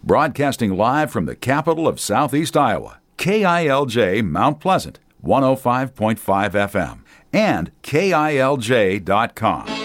Broadcasting live from the capital of Southeast Iowa, KILJ Mount Pleasant, 105.5 FM, and KILJ.com.